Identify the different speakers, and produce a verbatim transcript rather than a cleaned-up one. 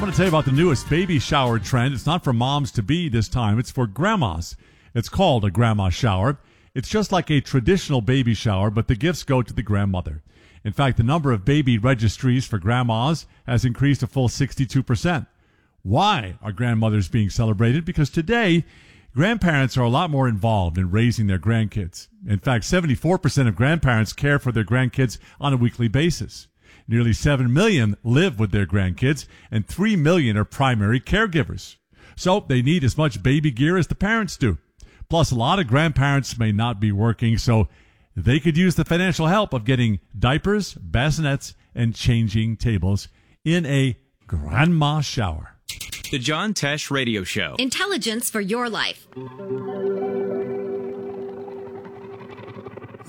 Speaker 1: want to tell you about the newest baby shower trend. It's not for moms to be this time. It's for grandmas. It's called a grandma shower. It's just like a traditional baby shower, but the gifts go to the grandmother. In fact, the number of baby registries for grandmas has increased a full sixty-two percent. Why are grandmothers being celebrated? Because today, grandparents are a lot more involved in raising their grandkids. In fact, seventy-four percent of grandparents care for their grandkids on a weekly basis. Nearly seven million live with their grandkids, and three million are primary caregivers. So they need as much baby gear as the parents do. Plus, a lot of grandparents may not be working, so they could use the financial help of getting diapers, bassinets, and changing tables in a grandma shower.
Speaker 2: The John Tesh Radio Show.
Speaker 3: Intelligence for your life.